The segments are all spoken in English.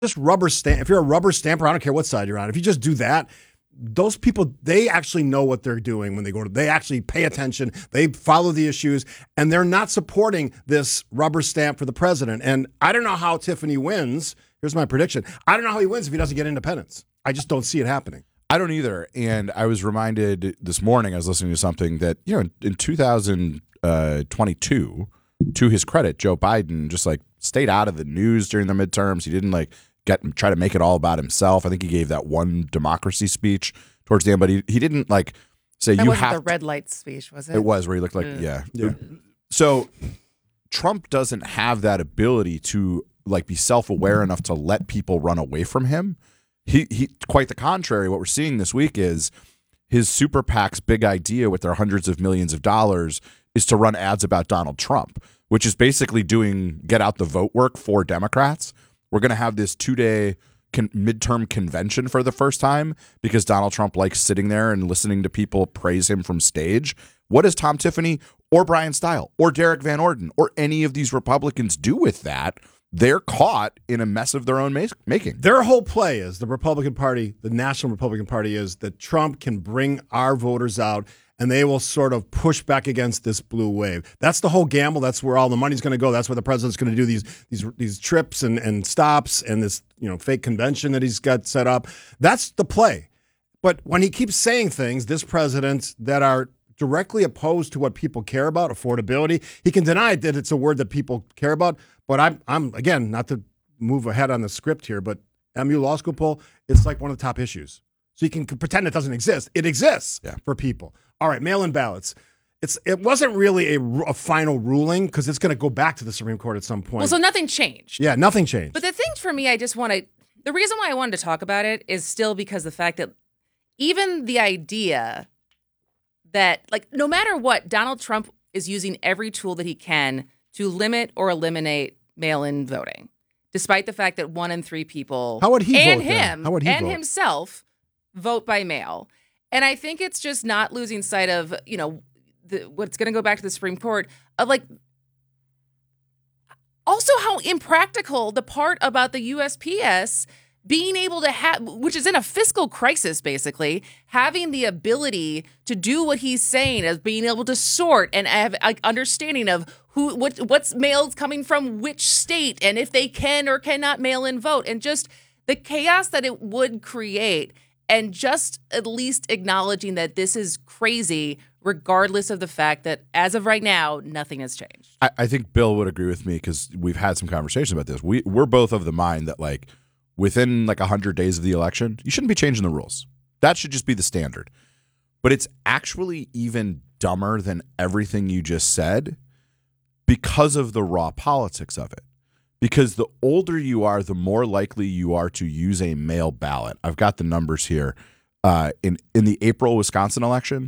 just rubber stamp. If you're a rubber stamper, I don't care what side you're on. If you just do that, those people, they actually know what they're doing when they actually pay attention. They follow the issues, and they're not supporting this rubber stamp for the president. And I don't know how Tiffany wins. Here's my prediction. I don't know how he wins if he doesn't get independence. I just don't see it happening. I don't either. And I was reminded this morning, I was listening to something that, in 2022, to his credit, Joe Biden just stayed out of the news during the midterms. He didn't try to make it all about himself. I think he gave that one democracy speech towards the end, but he didn't say that you wasn't have the red light speech, was it? It was, where he looked yeah. So Trump doesn't have that ability to be self-aware enough to let people run away from him. He quite the contrary. What we're seeing this week is his super PAC's big idea with their hundreds of millions of dollars is to run ads about Donald Trump, which is basically doing get out the vote work for Democrats. We're going to have this 2-day midterm convention for the first time because Donald Trump likes sitting there and listening to people praise him from stage. What does Tom Tiffany or Brian Stile or Derek Van Orden or any of these Republicans do with that? They're caught in a mess of their own making. Their whole play is the Republican Party, the National Republican Party, is that Trump can bring our voters out and they will sort of push back against this blue wave. That's the whole gamble. That's where all the money's going to go. That's where the president's going to do these trips and stops and this fake convention that he's got set up. That's the play. But when he keeps saying things, this president, that are directly opposed to what people care about, affordability, he can deny that it's a word that people care about. But I'm again, not to move ahead on the script here, but MU Law School poll, it's one of the top issues. So you can pretend it doesn't exist. It exists for people. All right, mail-in ballots. It wasn't really a final ruling because it's going to go back to the Supreme Court at some point. Well, so nothing changed. Yeah, nothing changed. But the thing for me, the reason why I wanted to talk about it is still because the fact that even the idea that, no matter what, Donald Trump is using every tool that he can to limit or eliminate mail-in voting, despite the fact that 1 in 3 people How would he and vote him How would he and vote? himself vote by mail. And I think it's just not losing sight of, what's going to go back to the Supreme Court of also how impractical the part about the USPS being able to have, which is in a fiscal crisis, basically, having the ability to do what he's saying as being able to sort and have understanding of what's mails coming from which state and if they can or cannot mail in vote and just the chaos that it would create and just at least acknowledging that this is crazy regardless of the fact that as of right now, nothing has changed. I think Bill would agree with me because we've had some conversations about this. We're both of the mind that within 100 days of the election, you shouldn't be changing the rules. That should just be the standard. But it's actually even dumber than everything you just said because of the raw politics of it. Because the older you are, the more likely you are to use a mail ballot. I've got the numbers here. In the April Wisconsin election,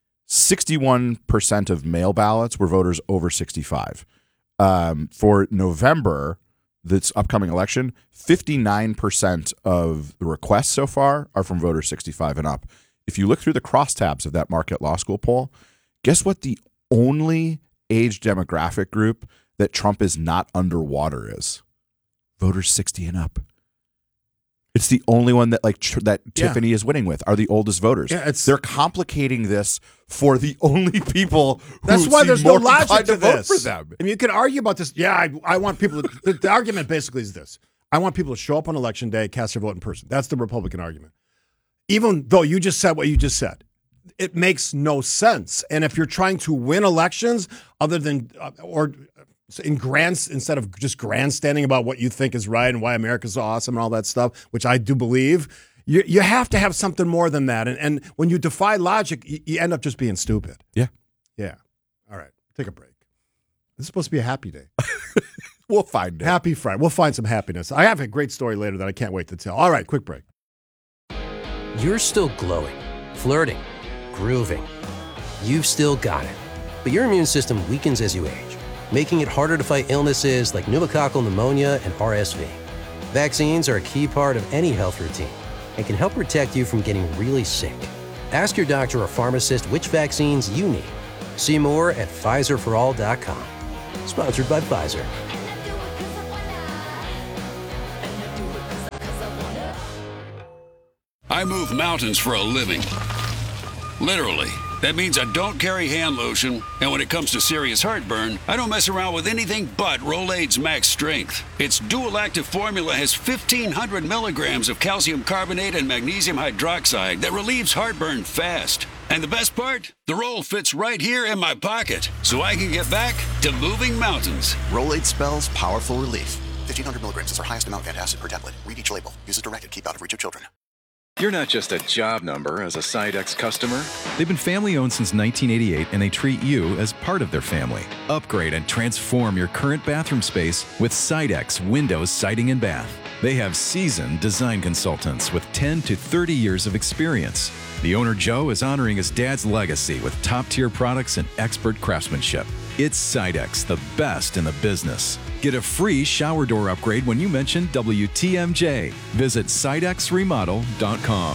61% of mail ballots were voters over 65. For November, this upcoming election, 59% of the requests so far are from voters 65 and up. If you look through the crosstabs of that Marquette Law School poll, guess what the only age demographic group that Trump is not underwater is? Voters 60 and up. It's the only one that Tiffany is winning with are the oldest voters. Yeah, they're complicating this for the only people who That's why there's no logic to vote this. for them. I mean, you could argue about this. Yeah, I want people to, the argument basically is this. I want people to show up on election day, cast their vote in person. That's the Republican argument. Even though you just said what you just said, it makes no sense. And if you're trying to win elections other than instead of just grandstanding about what you think is right and why America's so awesome and all that stuff, which I do believe, you have to have something more than that. And when you defy logic, you end up just being stupid. Yeah. Yeah. All right. Take a break. This is supposed to be a happy day. We'll find it. Happy Friday. We'll find some happiness. I have a great story later that I can't wait to tell. All right. Quick break. You're still glowing, flirting, grooving. You've still got it. But your immune system weakens as you age, making it harder to fight illnesses like pneumococcal pneumonia and RSV. Vaccines are a key part of any health routine and can help protect you from getting really sick. Ask your doctor or pharmacist which vaccines you need. See more at PfizerForAll.com. Sponsored by Pfizer. I move mountains for a living. Literally. That means I don't carry hand lotion, and when it comes to serious heartburn, I don't mess around with anything but Rolaids Max Strength. Its dual-active formula has 1,500 milligrams of calcium carbonate and magnesium hydroxide that relieves heartburn fast. And the best part? The roll fits right here in my pocket, so I can get back to moving mountains. Rolaids spells powerful relief. 1,500 milligrams is our highest amount of antacid per tablet. Read each label. Use as directed. Keep out of reach of children. You're not just a job number as a Sidex customer. They've been family-owned since 1988, and they treat you as part of their family. Upgrade and transform your current bathroom space with Sidex Windows Siding and Bath. They have seasoned design consultants with 10 to 30 years of experience. The owner, Joe, is honoring his dad's legacy with top-tier products and expert craftsmanship. It's Sidex, the best in the business. Get a free shower door upgrade when you mention WTMJ. Visit sidexremodel.com.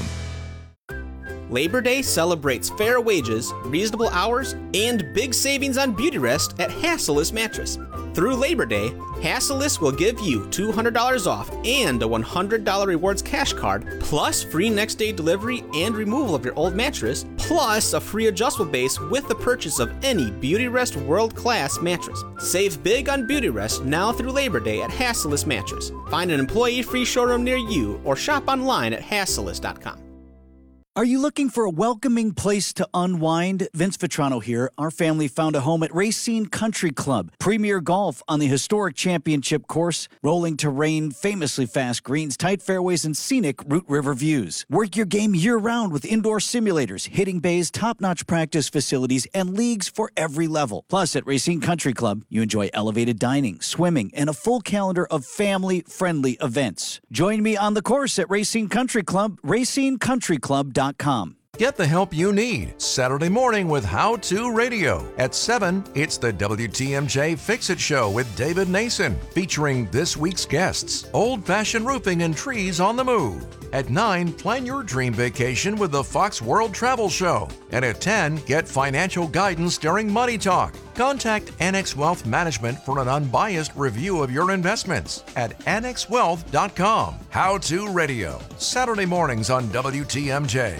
Labor Day celebrates fair wages, reasonable hours, and big savings on Beautyrest at Hassellus Mattress. Through Labor Day, Hassellus will give you $200 off and a $100 rewards cash card, plus free next day delivery and removal of your old mattress, plus a free adjustable base with the purchase of any Beautyrest world-class mattress. Save big on Beautyrest now through Labor Day at Hassellus Mattress. Find an employee-free showroom near you or shop online at hassellus.com. Are you looking for a welcoming place to unwind? Vince Vitrano here. Our family found a home at Racine Country Club. Premier golf on the historic championship course, rolling terrain, famously fast greens, tight fairways, and scenic Root River views. Work your game year-round with indoor simulators, hitting bays, top-notch practice facilities, and leagues for every level. Plus, at Racine Country Club, you enjoy elevated dining, swimming, and a full calendar of family-friendly events. Join me on the course at Racine Country Club, racinecountryclub.com. Get the help you need Saturday morning with How To Radio. At 7, it's the WTMJ Fix-It Show with David Nason, featuring this week's guests, Old-Fashioned Roofing and Trees on the Move. At 9, plan your dream vacation with the Fox World Travel Show. And at 10, get financial guidance during Money Talk. Contact Annex Wealth Management for an unbiased review of your investments at annexwealth.com. How To Radio, Saturday mornings on WTMJ.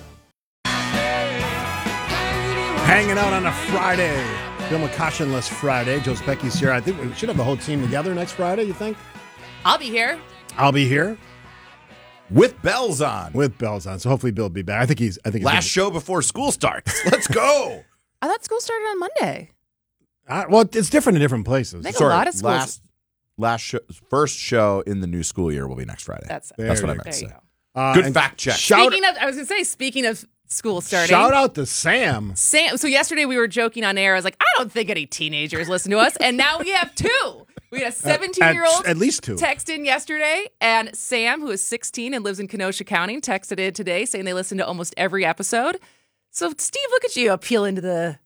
Hanging out on a Friday. Bill McCoshenless Friday. Joe Specky's here. I think we should have the whole team together next Friday, you think? I'll be here. I'll be here. With bells on. With bells on. So hopefully Bill will be back. I think he's Last show before school starts. Let's go. I thought school started on Monday. Well, it's different in different places. I think a lot of schools. First show in the new school year will be next Friday. That's what I meant to say. Good fact check. Speaking of school starting. Shout out to Sam. So yesterday we were joking on air. I was like, I don't think any teenagers listen to us. And now we have two. We had a 17-year-old at least two text in yesterday. And Sam, who is 16 and lives in Kenosha County, texted in today saying they listen to almost every episode. So, Steve, look at you appealing to the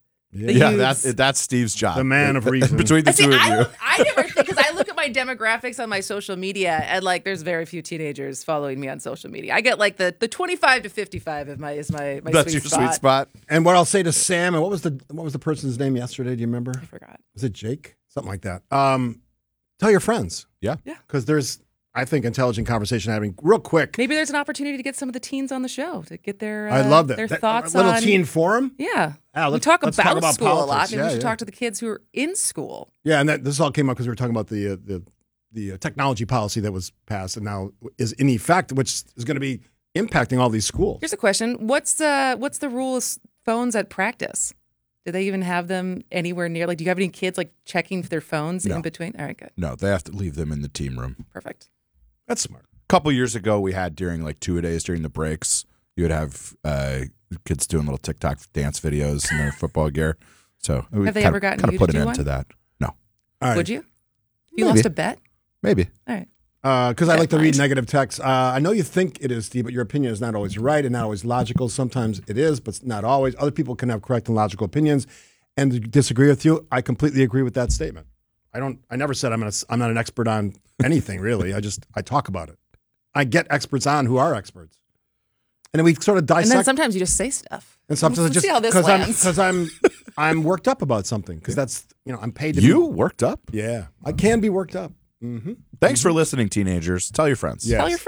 that's Steve's job. The man of reason. Between the two of you. I never think, because I look at my demographics on my social media, and like there's very few teenagers following me on social media. I get like the 25 to 55 is my That's sweet your spot. sweet spot. And what I'll say to Sam, and what was the person's name yesterday? Do you remember? I forgot. Was it Jake? Something like that. Tell your friends. Yeah. Because there's, I think, intelligent conversation happening real quick. Maybe there's an opportunity to get some of the teens on the show to get their I love that. their thoughts little on teen forum. Yeah. Ah, we talk let's about school politics. a lot. Maybe we should Yeah. talk to the kids who are in school. Yeah, and this all came up because we were talking about the technology policy that was passed and now is in effect, which is going to be impacting all these schools. Here's a question: What's the rule of phones at practice? Do they even have them anywhere near? Like, do you have any kids like checking their phones in between? All right, good. No, they have to leave them in the team room. Perfect. That's smart. A couple years ago, we had during like 2-a-days during the breaks, you would have kids doing little TikTok dance videos in their football gear. So we have they ever gotten kind you of put to an do end to one? that? No. All right. Would you? You Maybe. lost a bet? Maybe. All right. Because I like to read negative texts. I know you think it is, Steve, but your opinion is not always right and not always logical. Sometimes it is, but not always. Other people can have correct and logical opinions and disagree with you. I completely agree with that statement. I never said I'm not an expert on anything, really. I talk about it. I get experts on who are experts. And then we sort of dissect. And then sometimes you just say stuff. And sometimes Let's just see how this lands. because I'm worked up about something because that's I'm paid to You be worked up? Yeah, I can be worked up. Mm-hmm. Thanks for listening, teenagers. Tell your friends. Yes. Tell your friends.